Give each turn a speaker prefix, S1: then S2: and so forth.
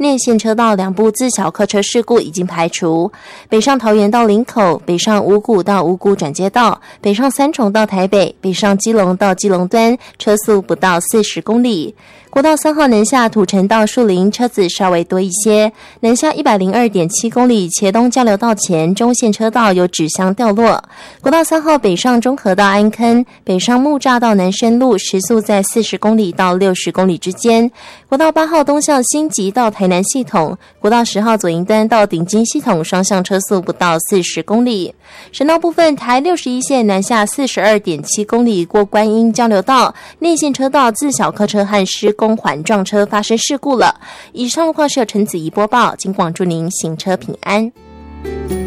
S1: 内线车道2部自小客车事故已经排除。北上桃园到林口，北上五股到五股转接道，北上三重到台北，北上基隆到基隆端，车速不到40公里。国道3号南下土城到树林，车子稍微多一些。南下102.7公里，茄东交流道前中线车道有纸箱掉落。国道3号北上中和到安坑，北上木栅到南深路，时速在40公里到60公里之间。国道8号东向新集到台南系统，国道10号左营端到顶金系统双向车速不到40公里。省道部分，台61线南下42.7公里过观音交流道，内线车道自小客车和施工环撞车发生事故了。以上路况是由陈子怡播报，警广祝您行车平安。